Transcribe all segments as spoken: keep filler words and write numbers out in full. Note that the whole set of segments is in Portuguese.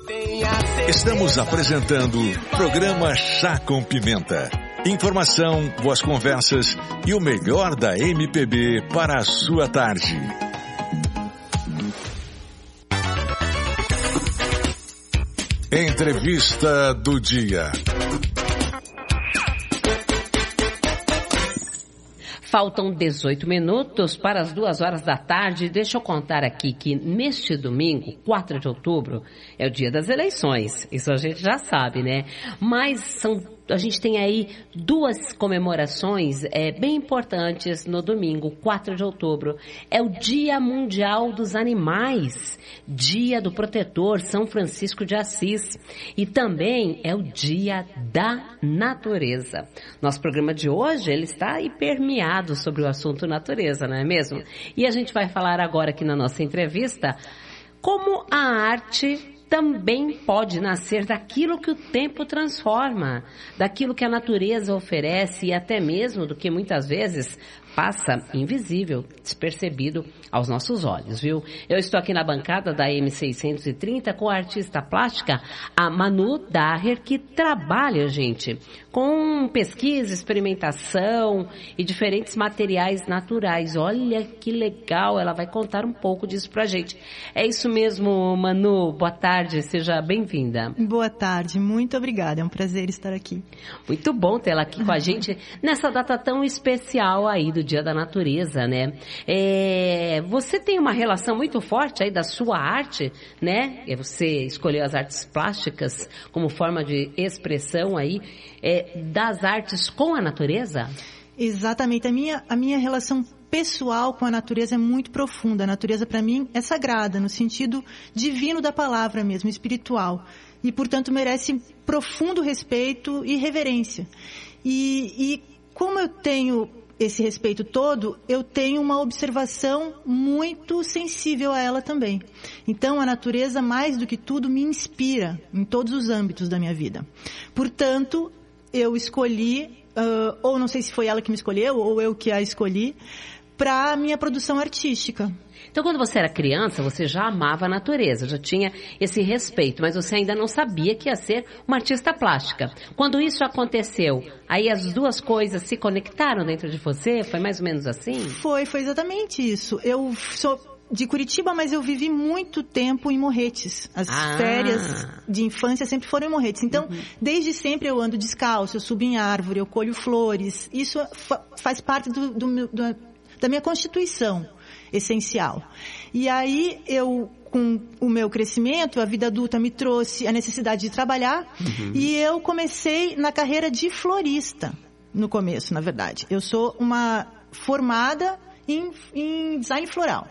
Estamos apresentando programa Chá com Pimenta. Informação, boas conversas e o melhor da M P B para a sua tarde. Entrevista do dia. Faltam dezoito minutos para as duas horas da tarde. Deixa eu contar aqui que neste domingo, quatro de outubro, é o dia das eleições. Isso a gente já sabe, né? Mas são, a gente tem aí duas comemorações é, bem importantes no domingo, quatro de outubro. É o Dia Mundial dos Animais, Dia do Protetor São Francisco de Assis. E também é o Dia da Natureza. Nosso programa de hoje, ele está aí permeado sobre o assunto natureza, não é mesmo? E a gente vai falar agora aqui na nossa entrevista como a arte também pode nascer daquilo que o tempo transforma, daquilo que a natureza oferece e até mesmo do que muitas vezes passa invisível, despercebido aos nossos olhos, viu? Eu estou aqui na bancada da M seiscentos e trinta com a artista plástica, a Manu Daher, que trabalha, gente, com pesquisa, experimentação e diferentes materiais naturais. Olha que legal, ela vai contar um pouco disso pra gente. É isso mesmo, Manu, boa tarde, seja bem-vinda. Boa tarde, muito obrigada, é um prazer estar aqui. Muito bom tê-la aqui com a gente nessa data tão especial aí do Dia da Natureza, né? É, você tem uma relação muito forte aí da sua arte, né? Você escolheu as artes plásticas como forma de expressão aí é, das artes com a natureza? Exatamente. A minha, a minha relação pessoal com a natureza é muito profunda. A natureza, para mim, é sagrada, no sentido divino da palavra mesmo, espiritual. E, portanto, merece profundo respeito e reverência. E, e como eu tenho esse respeito todo, eu tenho uma observação muito sensível a ela também. Então, a natureza, mais do que tudo, me inspira em todos os âmbitos da minha vida. Portanto, eu escolhi, uh, ou não sei se foi ela que me escolheu, ou eu que a escolhi, para a minha produção artística. Então, quando você era criança, você já amava a natureza, já tinha esse respeito, mas você ainda não sabia que ia ser uma artista plástica. Quando isso aconteceu, aí as duas coisas se conectaram dentro de você? Foi mais ou menos assim? Foi, foi exatamente isso. Eu sou de Curitiba, mas eu vivi muito tempo em Morretes. As ah. férias de infância sempre foram em Morretes. Então, uhum. desde sempre eu ando descalço, eu subo em árvore, eu colho flores. Isso fa- faz parte do, do, do, da minha constituição essencial. E aí, eu, com o meu crescimento, a vida adulta me trouxe a necessidade de trabalhar, uhum. e eu comecei na carreira de florista, no começo, na verdade. Eu sou uma formada em, em design floral.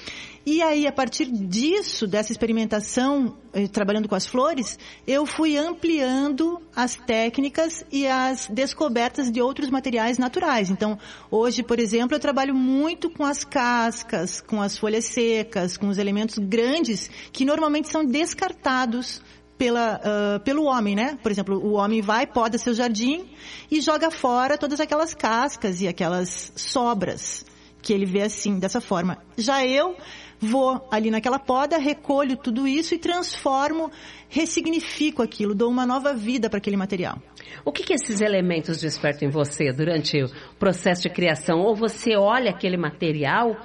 E aí, a partir disso, dessa experimentação, eh, trabalhando com as flores, eu fui ampliando as técnicas e as descobertas de outros materiais naturais. Então, hoje, por exemplo, eu trabalho muito com as cascas, com as folhas secas, com os elementos grandes que normalmente são descartados pela, uh, pelo homem, né? Por exemplo, o homem vai, poda seu jardim e joga fora todas aquelas cascas e aquelas sobras que ele vê assim, dessa forma. Já eu vou ali naquela poda, recolho tudo isso e transformo, ressignifico aquilo, dou uma nova vida para aquele material. O que, que esses elementos despertam em você durante o processo de criação? Ou você olha aquele material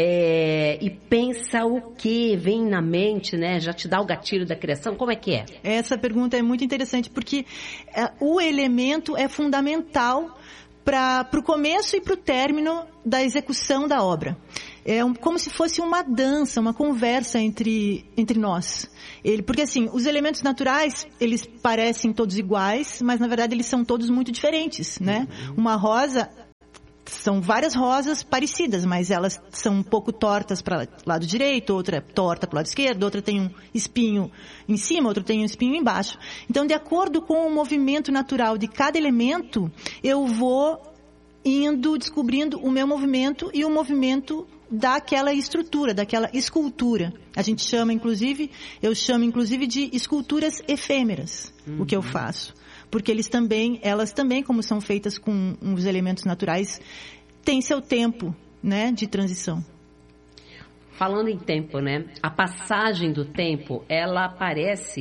é, e pensa o que vem na mente, né? Já te dá o gatilho da criação? Como é que é? Essa pergunta é muito interessante porque é, o elemento é fundamental para o começo e para o término da execução da obra. É um, como se fosse uma dança, uma conversa entre, entre nós. Ele, porque assim, os elementos naturais, eles parecem todos iguais, mas na verdade eles são todos muito diferentes, né? Uma rosa, são várias rosas parecidas, mas elas são um pouco tortas para o lado direito, outra é torta para o lado esquerdo, outra tem um espinho em cima, outra tem um espinho embaixo. Então, de acordo com o movimento natural de cada elemento, eu vou indo, descobrindo o meu movimento e o movimento daquela estrutura, daquela escultura. A gente chama, inclusive, eu chamo, inclusive, de esculturas efêmeras, uhum. o que eu faço. Porque eles também, elas também, como são feitas com os elementos naturais, têm seu tempo, né, de transição. Falando em tempo, né, a passagem do tempo, ela aparece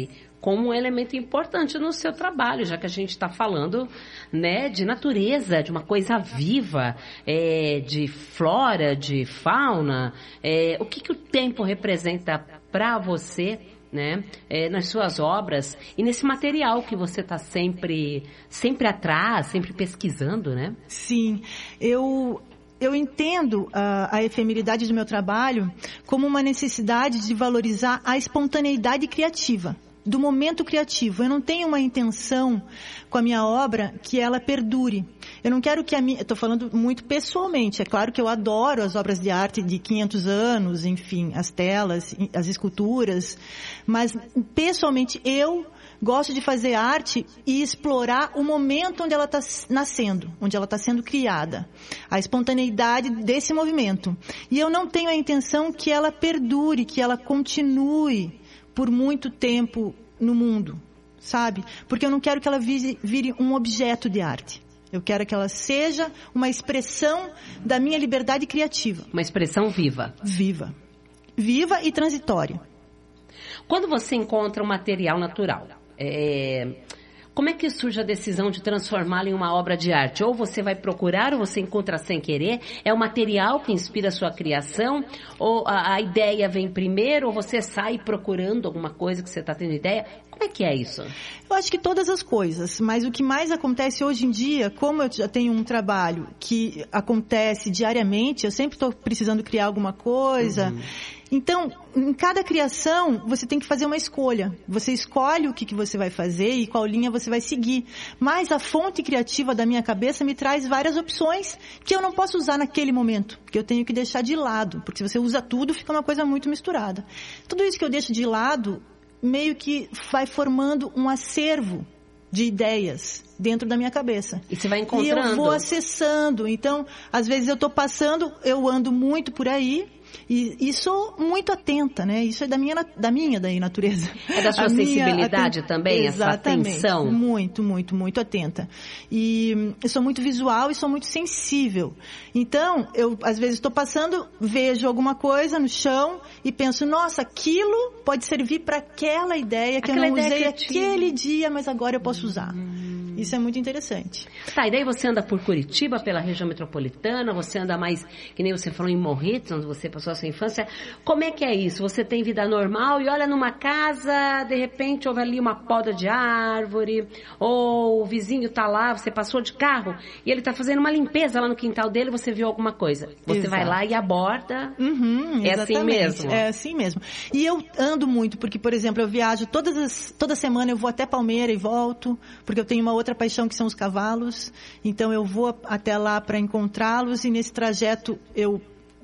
como um elemento importante no seu trabalho, já que a gente está falando, né, de natureza, de uma coisa viva, é, de flora, de fauna. É, o que, que o tempo representa para você, né, é, nas suas obras e nesse material que você está sempre, sempre atrás, sempre pesquisando, né? Sim, eu... Eu entendo a, a efemeridade do meu trabalho como uma necessidade de valorizar a espontaneidade criativa, do momento criativo. Eu não tenho uma intenção com a minha obra que ela perdure. Eu não quero que a minha... Estou falando muito pessoalmente. É claro que eu adoro as obras de arte de quinhentos anos, enfim, as telas, as esculturas. Mas, pessoalmente, eu... gosto de fazer arte e explorar o momento onde ela está nascendo, onde ela está sendo criada. A espontaneidade desse movimento. E eu não tenho a intenção que ela perdure, que ela continue por muito tempo no mundo, sabe? Porque eu não quero que ela vire, vire um objeto de arte. Eu quero que ela seja uma expressão da minha liberdade criativa. Uma expressão viva. Viva. Viva e transitória. Quando você encontra um material natural, É, como é que surge a decisão de transformá-lo em uma obra de arte? Ou você vai procurar, ou você encontra sem querer? É o material que inspira a sua criação? Ou a, a ideia vem primeiro? Ou você sai procurando alguma coisa que você está tendo ideia? Como é que é isso? Eu acho que todas as coisas, mas o que mais acontece hoje em dia, como eu já tenho um trabalho que acontece diariamente, eu sempre estou precisando criar alguma coisa... Uhum. Então, em cada criação, você tem que fazer uma escolha. Você escolhe o que, que você vai fazer e qual linha você vai seguir. Mas a fonte criativa da minha cabeça me traz várias opções que eu não posso usar naquele momento, que eu tenho que deixar de lado. Porque se você usa tudo, fica uma coisa muito misturada. Tudo isso que eu deixo de lado, meio que vai formando um acervo de ideias dentro da minha cabeça. E você vai encontrando. E eu vou acessando. Então, às vezes eu estou passando, eu ando muito por aí, E, e sou muito atenta, né? Isso é da minha, da minha daí, natureza. É da sua a sensibilidade minha, também, exatamente, essa atenção? Muito, muito, muito atenta. E eu sou muito visual e sou muito sensível. Então, eu às vezes estou passando, vejo alguma coisa no chão e penso, nossa, aquilo pode servir para aquela ideia que aquela eu não usei aquele dia, mas agora eu posso usar. Hum. Isso é muito interessante. Tá, e daí você anda por Curitiba, pela região metropolitana, você anda mais, que nem você falou, em Morretes, onde você passou a sua infância. Como é que é isso? Você tem vida normal e olha numa casa, de repente houve ali uma poda de árvore, ou o vizinho tá lá, você passou de carro e ele tá fazendo uma limpeza lá no quintal dele, você viu alguma coisa. Você Exato. Vai lá e aborda. Uhum, é assim mesmo? É assim mesmo. E eu ando muito, porque, por exemplo, eu viajo todas as, toda semana, eu vou até Palmeira e volto, porque eu tenho uma outra paixão que são os cavalos. Então eu vou até lá para encontrá-los e nesse trajeto eu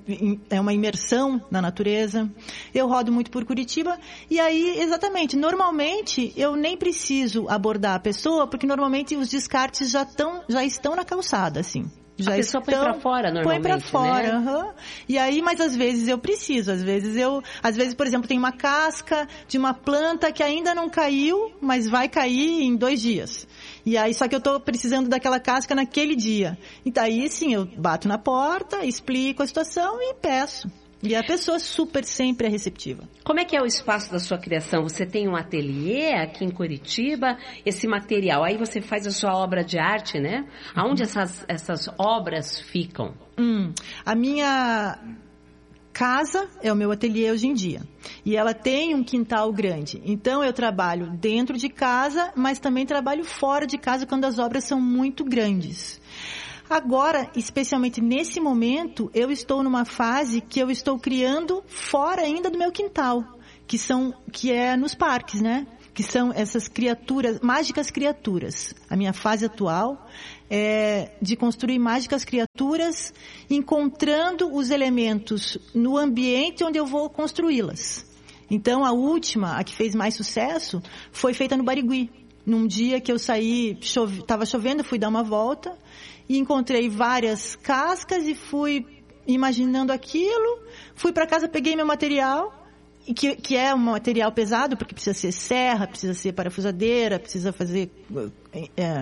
é uma imersão na natureza. Eu rodo muito por Curitiba e aí, exatamente, normalmente eu nem preciso abordar a pessoa, porque normalmente os descartes já, tão, já estão na calçada, assim. Já a pessoa estão, põe pra fora normalmente, põe pra fora, né? Uhum. E aí, mas às vezes eu preciso, às vezes eu, às vezes, por exemplo, tem uma casca de uma planta que ainda não caiu, mas vai cair em dois dias. E aí, só que eu tô precisando daquela casca naquele dia. Então aí, sim, eu bato na porta, explico a situação e peço. E a pessoa super sempre é receptiva. Como é que é o espaço da sua criação? Você tem um ateliê aqui em Curitiba, esse material, aí você faz a sua obra de arte, né? Aonde essas, essas obras ficam? Hum, a minha casa é o meu ateliê hoje em dia. E ela tem um quintal grande. Então eu trabalho dentro de casa, mas também trabalho fora de casa quando as obras são muito grandes. Agora, especialmente nesse momento, eu estou numa fase que eu estou criando fora ainda do meu quintal, que são, que é nos parques, né? Que são essas criaturas, mágicas criaturas. A minha fase atual é de construir mágicas criaturas, encontrando os elementos no ambiente onde eu vou construí-las. Então, a última, a que fez mais sucesso, foi feita no Barigui. Num dia que eu saí, chove, estava chovendo, fui dar uma volta e encontrei várias cascas e fui imaginando aquilo. Fui para casa, peguei meu material, que, que é um material pesado, porque precisa ser serra, precisa ser parafusadeira, precisa fazer é,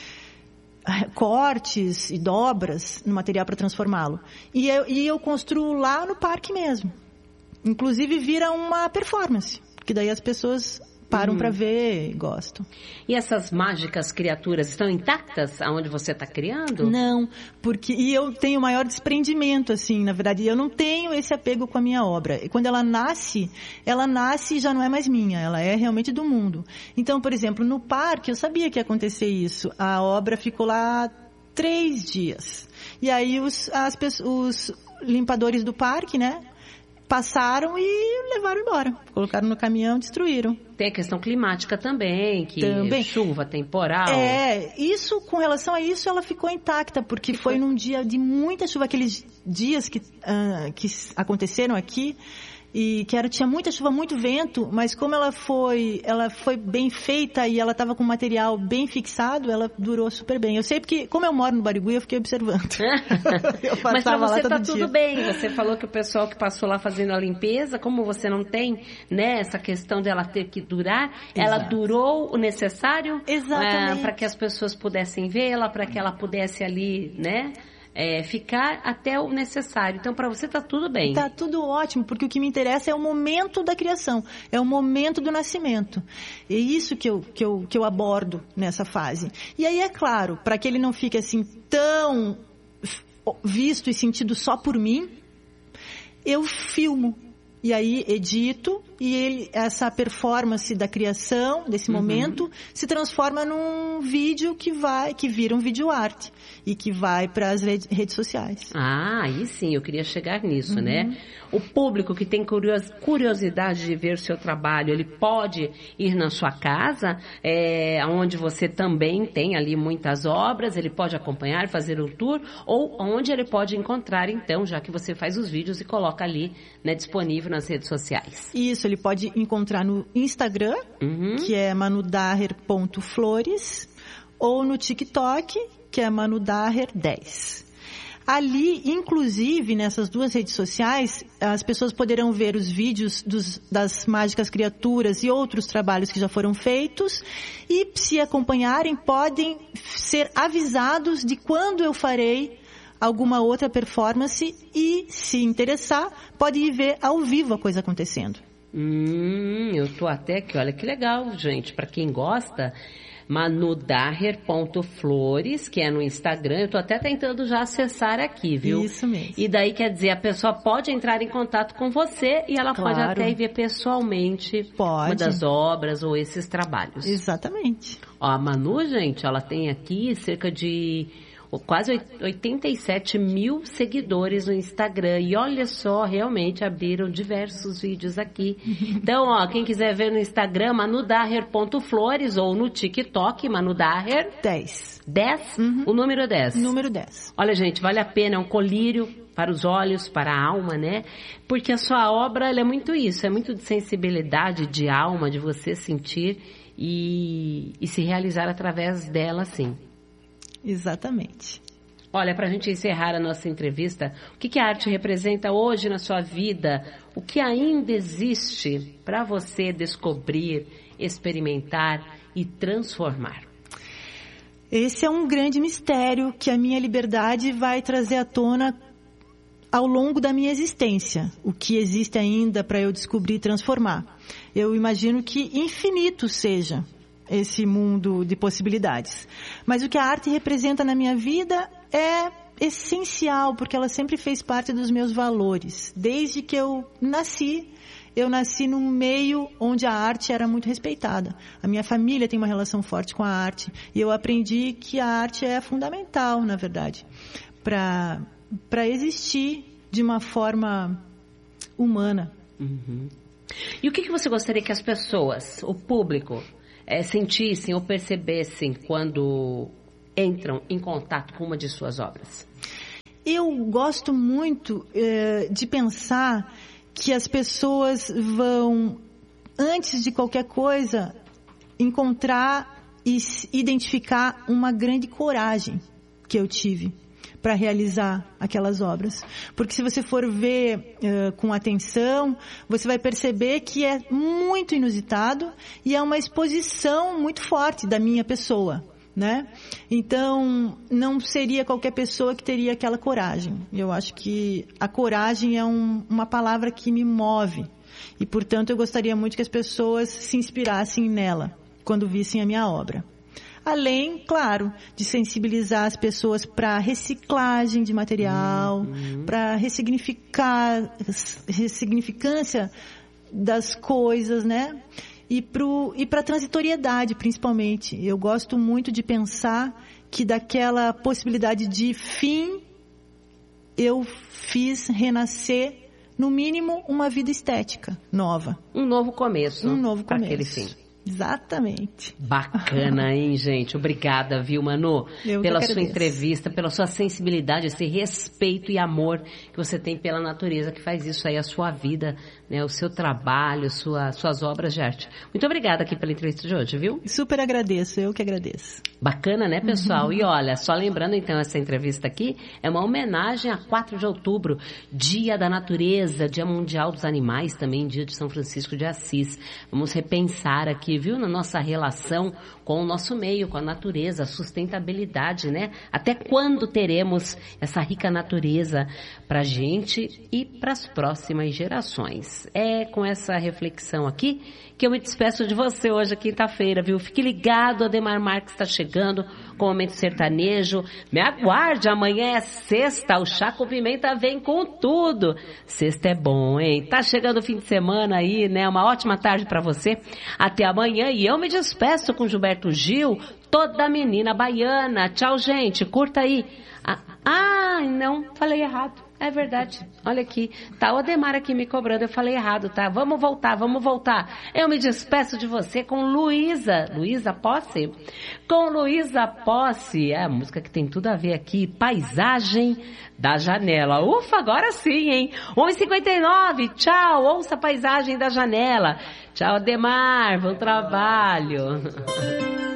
cortes e dobras no material para transformá-lo. E eu, e eu construo lá no parque mesmo. Inclusive vira uma performance, porque daí as pessoas param uhum. para ver, gostam. E essas mágicas criaturas estão intactas aonde você está criando? Não, porque e eu tenho maior desprendimento, assim, na verdade, eu não tenho esse apego com a minha obra. E quando ela nasce, ela nasce e já não é mais minha, ela é realmente do mundo. Então, por exemplo, no parque, eu sabia que ia acontecer isso. A obra ficou lá três dias. E aí os, as, os limpadores do parque, né? Passaram e levaram embora. Colocaram no caminhão, destruíram. Tem a questão climática também, que também. Chuva, temporal. É, isso, com relação a isso, ela ficou intacta, porque foi, foi num dia de muita chuva, aqueles dias que, uh, que aconteceram aqui, e que era, tinha muita chuva, muito vento, mas como ela foi, ela foi bem feita e ela estava com o material bem fixado, ela durou super bem. Eu sei porque, como eu moro no Barigui, eu fiquei observando. eu mas para você tá tudo bem. Você falou que o pessoal que passou lá fazendo a limpeza, como você não tem, né, essa questão dela ter que durar, exato, ela durou o necessário é, para que as pessoas pudessem vê-la, para que ela pudesse ali, né? É, ficar até o necessário. Então, para você tá tudo bem. Tá tudo ótimo, porque o que me interessa é o momento da criação, é o momento do nascimento. É isso que eu, que eu, que eu abordo nessa fase. E aí, é claro, para que ele não fique assim tão visto e sentido só por mim, eu filmo. E aí edito e ele, essa performance da criação, desse uhum. momento, se transforma num vídeo que vai, que vira um vídeo arte e que vai para as redes sociais. Ah, aí sim, eu queria chegar nisso, uhum. né? O público que tem curiosidade de ver o seu trabalho, ele pode ir na sua casa, é, onde você também tem ali muitas obras, ele pode acompanhar, fazer um tour, ou onde ele pode encontrar, então, já que você faz os vídeos e coloca ali, né, disponível nas redes sociais. Isso, ele pode encontrar no Instagram, uhum. que é manudaher ponto flores, ou no TikTok, que é manudaher dez. Ali, inclusive, nessas duas redes sociais, as pessoas poderão ver os vídeos dos, das mágicas criaturas e outros trabalhos que já foram feitos e, se acompanharem, podem ser avisados de quando eu farei alguma outra performance e, se interessar, pode ir ver ao vivo a coisa acontecendo. Hum, eu tô até aqui, olha que legal, gente, para quem gosta, manudaher ponto flores, que é no Instagram, eu tô até tentando já acessar aqui, viu? Isso mesmo. E daí, quer dizer, a pessoa pode entrar em contato com você e ela claro. pode até ir ver pessoalmente pode. uma das obras ou esses trabalhos. Exatamente. Ó, a Manu, gente, ela tem aqui cerca de quase oitenta e sete mil seguidores no Instagram. E olha só, realmente abriram diversos vídeos aqui. Então, ó, quem quiser ver no Instagram, manudaher ponto flores, ou no TikTok, manudaher dez. dez? Uhum. O número dez. Número dez. Olha, gente, vale a pena, é um colírio para os olhos, para a alma, né? Porque a sua obra, ela é muito isso, é muito de sensibilidade, de alma, de você sentir e, e se realizar através dela, sim. Exatamente. Olha, para a gente encerrar a nossa entrevista, o que, que a arte representa hoje na sua vida? O que ainda existe para você descobrir, experimentar e transformar? Esse é um grande mistério que a minha liberdade vai trazer à tona ao longo da minha existência. O que existe ainda para eu descobrir e transformar. Eu imagino que infinito seja esse mundo de possibilidades. Mas o que a arte representa na minha vida é essencial, porque ela sempre fez parte dos meus valores. Desde que eu nasci, eu nasci num meio onde a arte era muito respeitada. A minha família tem uma relação forte com a arte. E eu aprendi que a arte é fundamental, na verdade, para para existir de uma forma humana. Uhum. E o que, que você gostaria que as pessoas, o público, É, sentissem ou percebessem quando entram em contato com uma de suas obras? Eu gosto muito é, de pensar que as pessoas vão, antes de qualquer coisa, encontrar e identificar uma grande coragem que eu tive para realizar aquelas obras. Porque se você for ver uh, com atenção, você vai perceber que é muito inusitado e é uma exposição muito forte da minha pessoa, né? Então, não seria qualquer pessoa que teria aquela coragem. Eu acho que a coragem é um, uma palavra que me move. E, portanto, eu gostaria muito que as pessoas se inspirassem nela quando vissem a minha obra. Além, claro, de sensibilizar as pessoas para reciclagem de material, uhum. para ressignificar, ressignificância das coisas, né? E para a transitoriedade, principalmente. Eu gosto muito de pensar que daquela possibilidade de fim, eu fiz renascer, no mínimo, uma vida estética nova. Um novo começo. Um novo começo. Aquele fim. Exatamente. Bacana, hein, gente? Obrigada, viu, Manu? Eu pela sua entrevista, pela sua sensibilidade, esse respeito e amor que você tem pela natureza, que faz isso aí a sua vida, né? O seu trabalho, sua, suas obras de arte. Muito obrigada aqui pela entrevista de hoje, viu? Super agradeço, eu que agradeço. Bacana, né, pessoal? Uhum. E olha, só lembrando então, essa entrevista aqui é uma homenagem a quatro de outubro, Dia da Natureza, Dia Mundial dos Animais, também Dia de São Francisco de Assis. Vamos repensar aqui, viu, na nossa relação com o nosso meio, com a natureza, a sustentabilidade, né? Até quando teremos essa rica natureza pra gente e pras próximas gerações? É com essa reflexão aqui que eu me despeço de você hoje, quinta-feira, viu? Fique ligado, Ademar Marques está chegando com o Momento Sertanejo. Me aguarde, amanhã é sexta, o Chá com Pimenta vem com tudo. Sexta é bom, hein? Tá chegando o fim de semana aí, né? Uma ótima tarde pra você. Até amanhã e eu me despeço com Gilberto Gil, Toda Menina Baiana. Tchau, gente. Curta aí. Ah, ah, não, falei errado. É verdade. Olha aqui. Tá o Ademar aqui me cobrando. Eu falei errado, tá? Vamos voltar, vamos voltar. Eu me despeço de você com Luísa. Luísa Posse? Com Luísa Posse. É a música que tem tudo a ver aqui. Paisagem da Janela. Ufa, agora sim, hein? uma e cinquenta e nove. Tchau. Ouça a Paisagem da Janela. Tchau, Ademar. Bom trabalho.